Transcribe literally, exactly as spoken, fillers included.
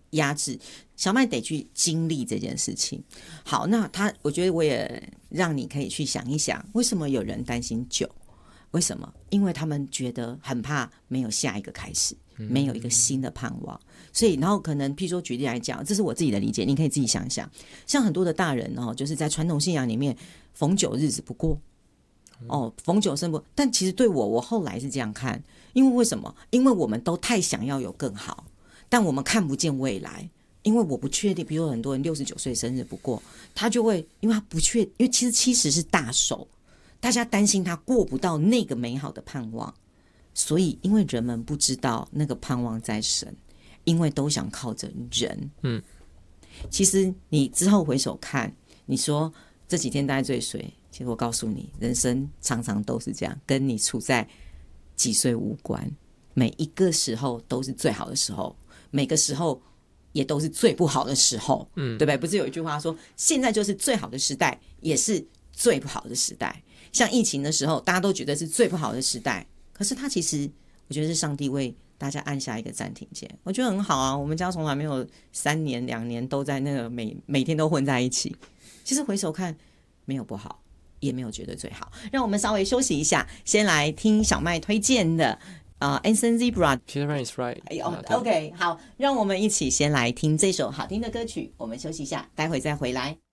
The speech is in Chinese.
压制。小麦得去经历这件事情。好，那他，我觉得我也让你可以去想一想，为什么有人担心酒？为什么？因为他们觉得很怕没有下一个开始，没有一个新的盼望。所以，然后可能，譬如说举例来讲，这是我自己的理解，你可以自己想一想。像很多的大人哦，就是在传统信仰里面，逢九日子不过。哦，逢九生不，但其实对我，我后来是这样看，因为为什么？因为我们都太想要有更好，但我们看不见未来。因为我不确定，比如很多人六十九岁生日不过，他就会因为他不确，因为其实七十是大寿，大家担心他过不到那个美好的盼望，所以因为人们不知道那个盼望在神，因为都想靠着人。嗯，其实你之后回首看，你说这几天大概最水，其实我告诉你，人生常常都是这样，跟你处在几岁无关，每一个时候都是最好的时候，每个时候也都是最不好的时候，嗯，对不对？不是有一句话说，现在就是最好的时代，也是最不好的时代。像疫情的时候，大家都觉得是最不好的时代，可是它其实，我觉得是上帝为大家按下一个暂停键，我觉得很好啊。我们家从来没有三年两年都在那个每每天都混在一起。其实回首看，没有不好，也没有绝对最好。让我们稍微休息一下，先来听小麦推荐的。Uh, Anson Zebra Peter Pan is right、 哦、OK 好，让我们一起先来听这首好听的歌曲，我们休息一下，待会再回来。